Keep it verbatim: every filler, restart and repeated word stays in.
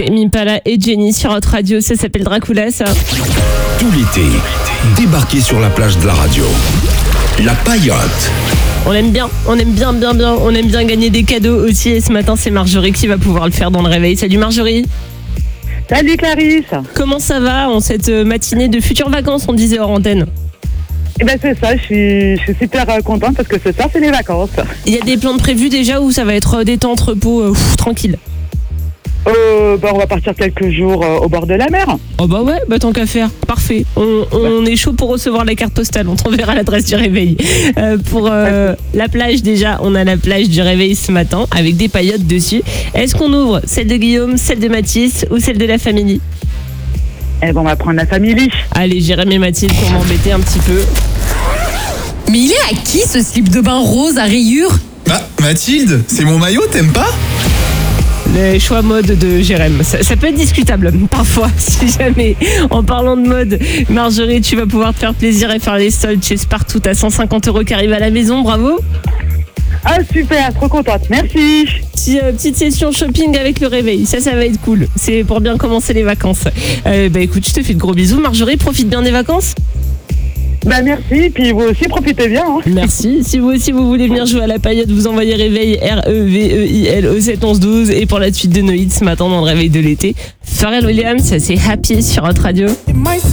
Tame Impala et Jenny sur Hot Radio. Ça s'appelle Dracula, ça. Tout l'été, débarquez sur la plage de la radio. La Paillote. On aime bien, on aime bien, bien, bien. On aime bien gagner des cadeaux aussi. Et ce matin, c'est Marjorie qui va pouvoir le faire dans le réveil. Salut Marjorie. Salut Clarisse. Comment ça va en cette matinée de futures vacances, on disait hors antenne? Eh ben c'est ça, je suis, je suis super contente parce que ce soir, c'est les vacances. Il y a des plans de prévus déjà ou ça va être détente, repos, euh, pff, tranquille? Euh, bah, on va partir quelques jours euh, au bord de la mer. Oh bah ouais, bah tant qu'à faire, parfait. On, on est chaud pour recevoir la carte postale, on t'enverra l'adresse du réveil. Euh, pour euh, la plage déjà, on a la plage du réveil ce matin avec des paillotes dessus. Est-ce qu'on ouvre celle de Guillaume, celle de Mathis ou celle de la famille? Eh ben on va prendre la famille. Allez, Jérémy et Mathilde pour m'embêter un petit peu. Mais il est à qui ce slip de bain rose à rayures? Bah, Mathilde, c'est mon maillot, t'aimes pas? Les choix mode de Jérém, ça, ça peut être discutable parfois, si jamais. En parlant de mode, Marjorie, tu vas pouvoir te faire plaisir et faire les soldes chez Spartout à cent cinquante euros qui arrivent à la maison, bravo. Ah super, trop contente, merci. Petit, euh, petite session shopping avec le réveil, ça, ça va être cool. C'est pour bien commencer les vacances. Euh, bah écoute, je te fais de gros bisous. Marjorie, profite bien des vacances. Bah merci, puis vous aussi profitez bien. Hein. Merci. Si vous aussi vous voulez venir jouer à la paillote, vous envoyez réveil R E V E I L au sept onze douze. Et pour la suite de nos hits ce matin dans le réveil de l'été, Pharrell Williams, c'est Happy sur Hot Radio.